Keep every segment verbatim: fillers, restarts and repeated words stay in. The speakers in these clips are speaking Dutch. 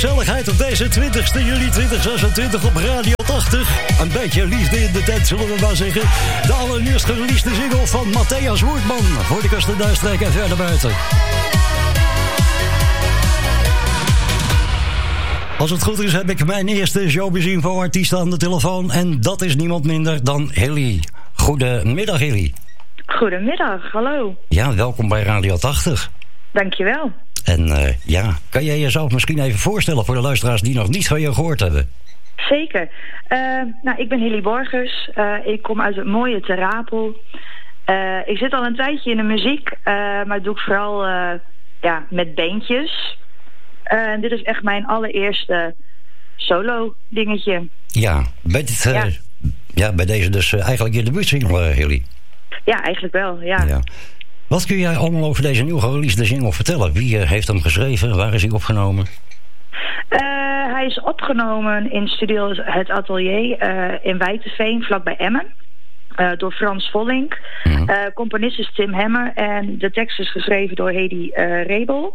gezelligheid op deze twintigste juli tweeduizend zesentwintig op Radio tachtig. Een beetje liefde in de tent, zullen we maar zeggen. De allernieuwst gereleasede single van Matthäus Woerdman. Voor de kust en duistrijk en verder buiten. Als het goed is heb ik mijn eerste showbiz-info-artiest aan de telefoon. En dat is niemand minder dan Hilly. Goedemiddag, Hilly. Goedemiddag, hallo. Ja, welkom bij Radio tachtig. Dankjewel. En uh, ja, kan jij jezelf misschien even voorstellen voor de luisteraars die nog niet van je gehoord hebben? Zeker. Uh, nou, ik ben Hilly Borgers. Uh, ik kom uit het mooie Ter Apel. Uh, ik zit al een tijdje in de muziek, uh, maar dat doe ik vooral uh, ja, met bandjes. Uh, dit is echt mijn allereerste solo dingetje. Ja, bij, dit, uh, ja. Ja, bij deze dus uh, eigenlijk je debuutsingle, uh, Hilly. Ja, eigenlijk wel, ja. ja. Wat kun jij allemaal over deze nieuw gereleasede single vertellen? Wie uh, heeft hem geschreven? Waar is hij opgenomen? Uh, hij is opgenomen in Studio Het Atelier uh, in Wijteveen, vlakbij Emmen. Uh, door Frans Vollink. Mm-hmm. Uh, componist is Tim Hemmer. En de tekst is geschreven door Hedy uh, Rebel.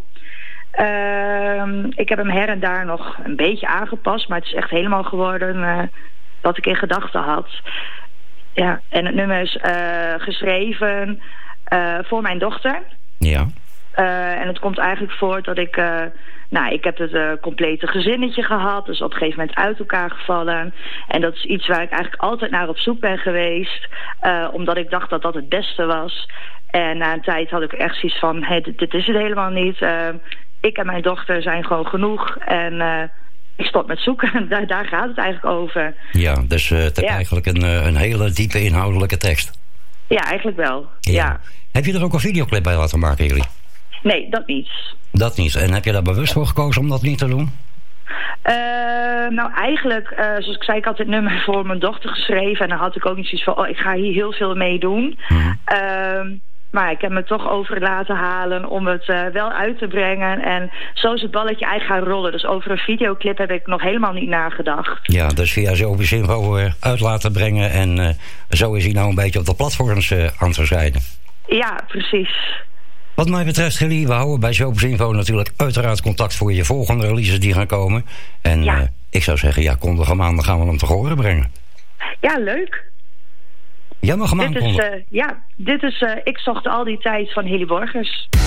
Uh, ik heb hem her en daar nog een beetje aangepast. Maar het is echt helemaal geworden uh, wat ik in gedachten had. Ja, en het nummer is uh, geschreven uh, voor mijn dochter. Ja. Uh, en het komt eigenlijk voort dat ik... Uh, nou, ik heb het uh, complete gezinnetje gehad. Dus op een gegeven moment uit elkaar gevallen. En dat is iets waar ik eigenlijk altijd naar op zoek ben geweest. Uh, omdat ik dacht dat dat het beste was. En na een tijd had ik echt zoiets van... Hey, dit, dit is het helemaal niet. Uh, ik en mijn dochter zijn gewoon genoeg. En... Uh, ik stop met zoeken. Daar, daar gaat het eigenlijk over. Ja, dus uh, het is ja. eigenlijk een, een hele diepe inhoudelijke tekst. Ja, eigenlijk wel. Ja. Ja. Heb je er ook een videoclip bij laten maken, Hilly? Nee, dat niet. Dat niet. En heb je daar bewust voor gekozen om dat niet te doen? Uh, nou, eigenlijk, uh, zoals ik zei, ik had dit nummer voor mijn dochter geschreven. En dan had ik ook niet zoiets van, oh, ik ga hier heel veel mee doen. Mm-hmm. Uh, Maar ik heb me toch over laten halen om het uh, wel uit te brengen. En zo is het balletje eigenlijk gaan rollen. Dus over een videoclip heb ik nog helemaal niet nagedacht. Ja, dus via Showbiz Info uh, uit laten brengen. En uh, zo is hij nou een beetje op de platforms uh, aan te verschijnen. Ja, precies. Wat mij betreft, Hilly, we houden bij Showbiz Info natuurlijk uiteraard contact voor je volgende releases die gaan komen. En ja. uh, ik zou zeggen, ja, kondig hem aan, dan gaan we hem te horen brengen. Ja, leuk. Jij mag hem dit is, uh, ja, dit is uh, Ik zocht al die tijd van Hilly Borgers.